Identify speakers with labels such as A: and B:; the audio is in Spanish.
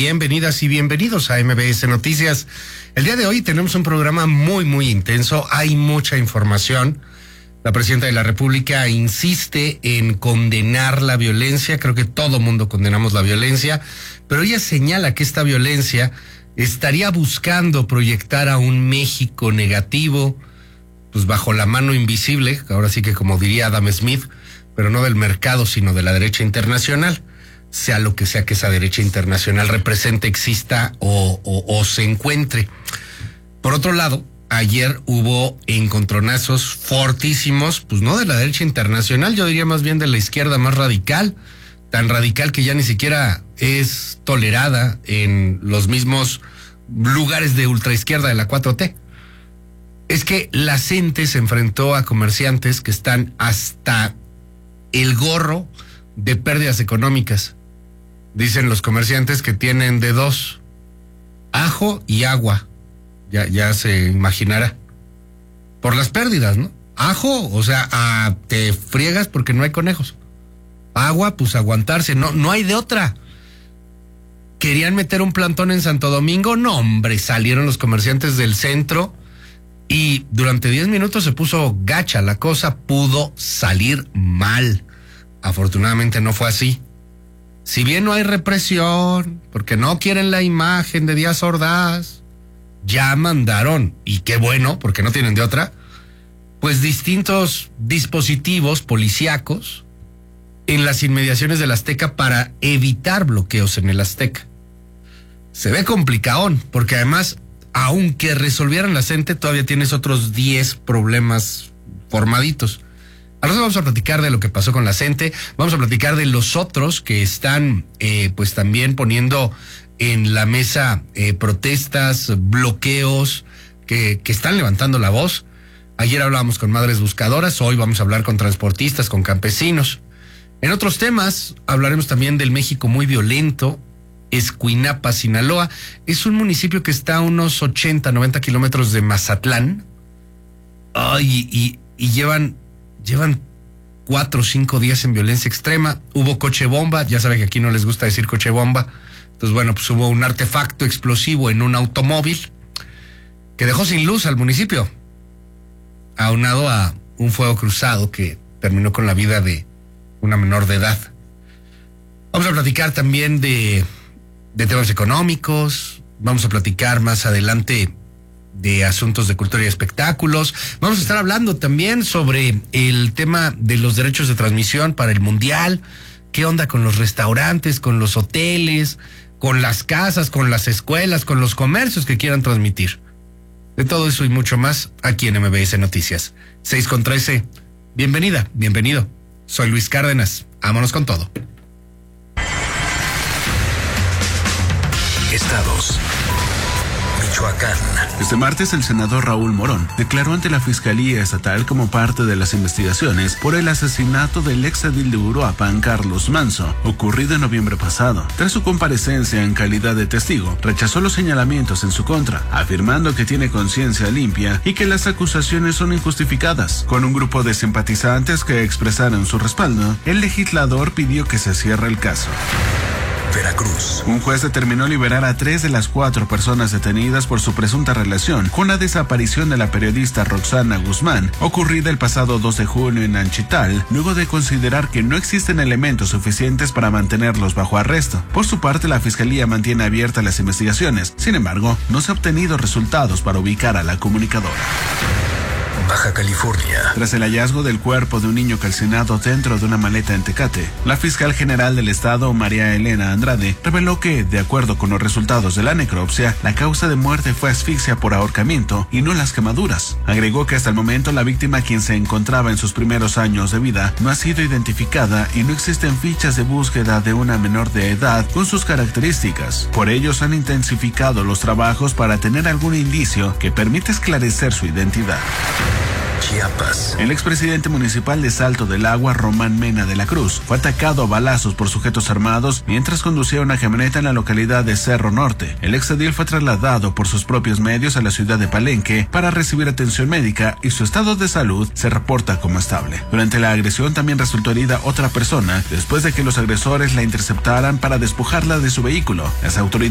A: Bienvenidas y bienvenidos a MBS Noticias. El día de hoy tenemos un programa muy intenso, hay mucha información. La presidenta de la República insiste en condenar la violencia, creo que todo mundo condenamos la violencia, pero ella señala que esta violencia estaría buscando proyectar a un México negativo, pues bajo la mano invisible, ahora sí que como diría Adam Smith, pero no del mercado, sino de la derecha internacional, sea lo que sea que esa derecha internacional represente, exista o se encuentre. Por otro lado, ayer hubo encontronazos fortísimos, pues no de la derecha internacional, yo diría más bien de la izquierda más radical, tan radical que ya ni siquiera es tolerada en los mismos lugares de ultraizquierda de la 4T. Es que la CENTE se enfrentó a comerciantes que están hasta el gorro de pérdidas económicas. Dicen los comerciantes que tienen de dos, ajo y agua. Ya se imaginará. Por las pérdidas, ¿no? Ajo, o sea, te friegas porque no hay conejos. Agua, pues aguantarse, no hay de otra. ¿Querían meter un plantón en Santo Domingo? No, hombre, salieron los comerciantes del centro y durante 10 minutos se puso gacha. La cosa pudo salir mal. Afortunadamente no fue así. Si bien no hay represión, porque no quieren la imagen de Díaz Ordaz, ya mandaron, y qué bueno, porque no tienen de otra, pues distintos dispositivos policíacos en las inmediaciones del Azteca para evitar bloqueos en el Azteca. Se ve complicadón, porque además, aunque resolvieran la CENTE, todavía tienes otros 10 problemas formaditos. Ahora vamos a platicar de lo que pasó con la CENTE, vamos a platicar de los otros que están pues también poniendo en la mesa protestas, bloqueos, que están levantando la voz. Ayer hablábamos con madres buscadoras, hoy vamos a hablar con transportistas, con campesinos. En otros temas hablaremos también del México muy violento. Escuinapa, Sinaloa, es un municipio que está a unos 80-90 kilómetros de Mazatlán. Y llevan 4 o 5 días en violencia extrema. Hubo coche bomba, ya saben que aquí no les gusta decir coche bomba. Entonces, bueno, pues hubo un artefacto explosivo en un automóvil que dejó sin luz al municipio, aunado a un fuego cruzado que terminó con la vida de una menor de edad. Vamos a platicar también de temas económicos, vamos a platicar más adelante de asuntos de cultura y espectáculos. Vamos a estar hablando también sobre el tema de los derechos de transmisión para el Mundial. ¿Qué onda con los restaurantes, con los hoteles, con las casas, con las escuelas, con los comercios que quieran transmitir? De todo eso y mucho más aquí en MBS Noticias. 6:13. Bienvenida, bienvenido. Soy Luis Cárdenas. Vámonos con todo.
B: Estados. Michoacán.
C: Este martes, el senador Raúl Morón declaró ante la Fiscalía Estatal como parte de las investigaciones por el asesinato del exedil de Uruapan, Carlos Manzo, ocurrido en noviembre pasado. Tras su comparecencia en calidad de testigo, rechazó los señalamientos en su contra, afirmando que tiene conciencia limpia y que las acusaciones son injustificadas. Con un grupo de simpatizantes que expresaron su respaldo, el legislador pidió que se cierre el caso.
B: Veracruz.
C: Un juez determinó liberar a 3 de las 4 personas detenidas por su presunta relación con la desaparición de la periodista Roxana Guzmán, ocurrida el pasado 2 de junio en Anchital, luego de considerar que no existen elementos suficientes para mantenerlos bajo arresto. Por su parte, la Fiscalía mantiene abiertas las investigaciones. Sin embargo, no se han obtenido resultados para ubicar a la comunicadora.
B: Baja California.
C: Tras el hallazgo del cuerpo de un niño calcinado dentro de una maleta en Tecate, la fiscal general del estado, María Elena Andrade, reveló que, de acuerdo con los resultados de la necropsia, la causa de muerte fue asfixia por ahorcamiento y no las quemaduras. Agregó que hasta el momento la víctima, quien se encontraba en sus primeros años de vida, no ha sido identificada y no existen fichas de búsqueda de una menor de edad con sus características. Por ello, se han intensificado los trabajos para tener algún indicio que permita esclarecer su identidad.
B: Chiapas.
C: El expresidente municipal de Salto del Agua, Román Mena de la Cruz, fue atacado a balazos por sujetos armados mientras conducía una camioneta en la localidad de Cerro Norte. El exedil fue trasladado por sus propios medios a la ciudad de Palenque para recibir atención médica y su estado de salud se reporta como estable. Durante la agresión también resultó herida otra persona después de que los agresores la interceptaran para despojarla de su vehículo. Las autoridades